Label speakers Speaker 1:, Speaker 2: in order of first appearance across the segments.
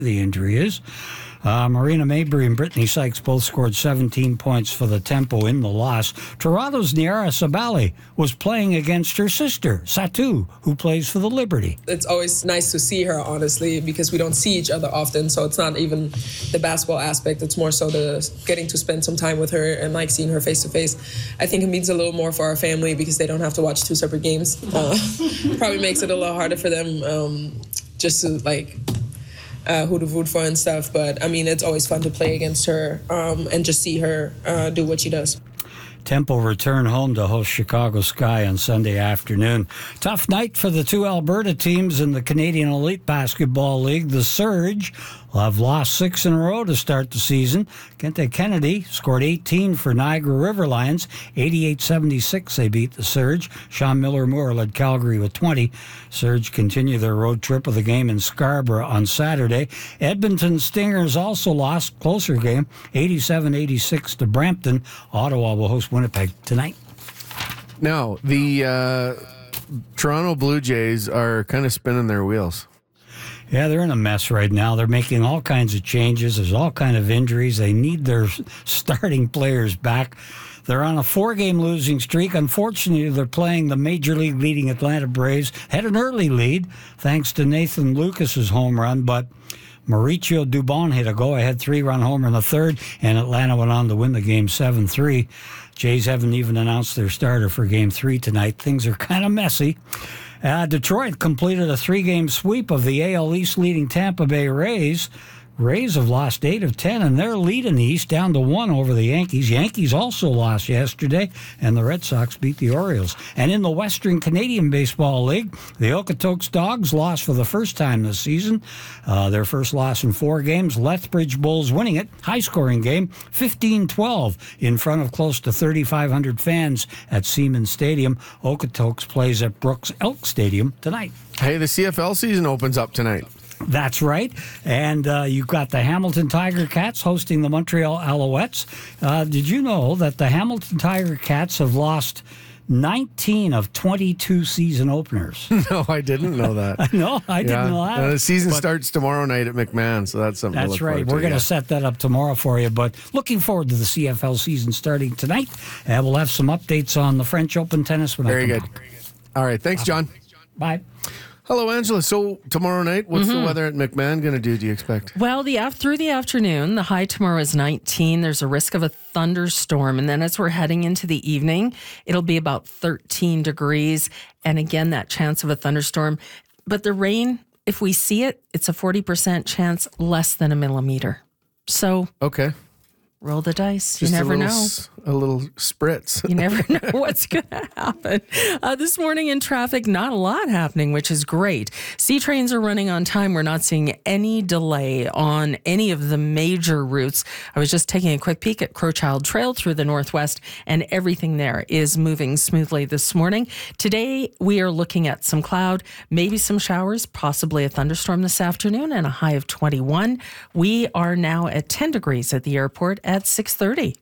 Speaker 1: The injury is. Marina Mabry and Brittany Sykes both scored 17 points for the Tempo in the loss. Toronto's Niara Sabali was playing against her sister, Satu, who plays for the Liberty.
Speaker 2: It's always nice to see her, honestly, because we don't see each other often, so it's not even the basketball aspect. It's more so the getting to spend some time with her and like seeing her face to face. I think it means a little more for our family because they don't have to watch two separate games. Probably makes it a little harder for them just to like who to root for and stuff. But I mean, it's always fun to play against her and just see her do what she does.
Speaker 1: Tempo return home to host Chicago Sky on Sunday afternoon. Tough night for the two Alberta teams in the Canadian Elite Basketball League. The Surge have lost 6 in a row to start the season. Kente Kennedy scored 18 for Niagara River Lions. 88-76 they beat the Surge. Sean Miller-Moore led Calgary with 20. Surge continue their road trip with a game in Scarborough on Saturday. Edmonton Stingers also lost, closer game, 87-86 to Brampton. Ottawa will host Winnipeg tonight.
Speaker 3: Now, the Toronto Blue Jays are kind of spinning their wheels.
Speaker 1: Yeah, they're in a mess right now. They're making all kinds of changes. There's all kinds of injuries. They need their starting players back. They're on a 4-game losing streak. Unfortunately, they're playing the Major League leading Atlanta Braves. Had an early lead thanks to Nathan Lucas's home run, but Mauricio Dubon hit a go-ahead 3-run homer in the third, and Atlanta went on to win the game 7-3. Jays haven't even announced their starter for Game 3 tonight. Things are kind of messy. Detroit completed a 3-game sweep of the AL East leading Tampa Bay Rays. Rays have lost 8 of 10, and they're leading the East down to 1 over the Yankees. Yankees also lost yesterday, and the Red Sox beat the Orioles. And in the Western Canadian Baseball League, the Okotoks Dogs lost for the first time this season. Their first loss in 4 games. Lethbridge Bulls winning it. High-scoring game, 15-12 in front of close to 3,500 fans at Siemens Stadium. Okotoks plays at Brooks Elk Stadium tonight.
Speaker 3: Hey, the CFL season opens up tonight.
Speaker 1: That's right. And you've got the Hamilton Tiger Cats hosting the Montreal Alouettes. Did you know that the Hamilton Tiger Cats have lost 19 of 22 season openers?
Speaker 3: No, I didn't know that.
Speaker 1: No, I didn't know that.
Speaker 3: The season starts tomorrow night at McMahon, so that's something to look forward to.
Speaker 1: That's right. We're going to set that up tomorrow for you, but looking forward to the CFL season starting tonight. We'll have some updates on the French Open tennis when I come back.
Speaker 3: Very good. All right. Thanks, John.
Speaker 1: Bye.
Speaker 3: Hello, Angela. So tomorrow night, what's the weather at McMahon going to do you expect?
Speaker 4: Well, through the afternoon, the high tomorrow is 19. There's a risk of a thunderstorm. And then as we're heading into the evening, it'll be about 13 degrees. And again, that chance of a thunderstorm. But the rain, if we see it, it's a 40% chance, less than a millimeter. So
Speaker 3: okay.
Speaker 4: Roll the dice.
Speaker 3: Just
Speaker 4: you never know.
Speaker 3: A little spritz.
Speaker 4: You never know what's going to happen. This morning in traffic, not a lot happening, which is great. C trains are running on time. We're not seeing any delay on any of the major routes. I was just taking a quick peek at Crowchild Trail through the Northwest, and everything there is moving smoothly this morning. Today, we are looking at some cloud, maybe some showers, possibly a thunderstorm this afternoon, and a high of 21. We are now at 10 degrees at the airport at 6:30.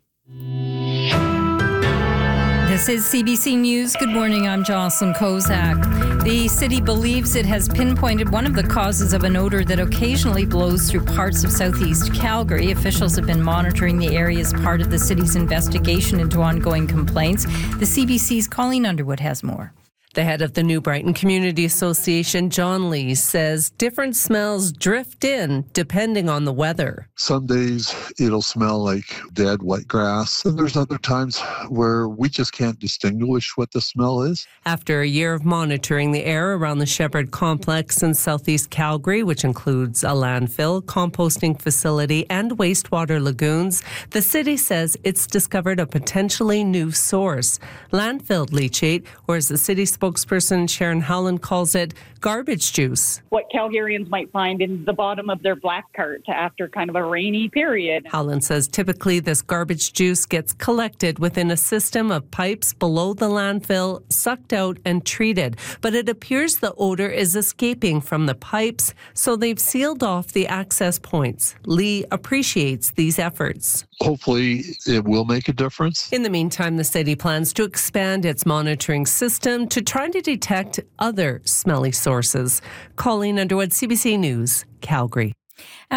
Speaker 5: This is CBC News. Good morning. I'm Jocelyn Kozak. The city believes it has pinpointed one of the causes of an odor that occasionally blows through parts of southeast Calgary. Officials have been monitoring the area as part of the city's investigation into ongoing complaints. The CBC's Colleen Underwood has more.
Speaker 6: The head of the New Brighton Community Association, John Lee, says different smells drift in depending on the weather.
Speaker 7: Some days it'll smell like dead wet grass, and there's other times where we just can't distinguish what the smell is.
Speaker 6: After a year of monitoring the air around the Shepherd Complex in southeast Calgary, which includes a landfill, composting facility, and wastewater lagoons, the city says it's discovered a potentially new source, landfill leachate, or as the city spokesperson Sharon Howland calls it, garbage juice.
Speaker 8: What Calgarians might find in the bottom of their black cart after kind of a rainy period.
Speaker 6: Howland says typically this garbage juice gets collected within a system of pipes below the landfill, sucked out and treated. But it appears the odor is escaping from the pipes, so they've sealed off the access points. Lee appreciates these efforts.
Speaker 7: Hopefully it will make a difference.
Speaker 6: In the meantime, the city plans to expand its monitoring system to try to detect other smelly sources. Colleen Underwood, CBC News, Calgary.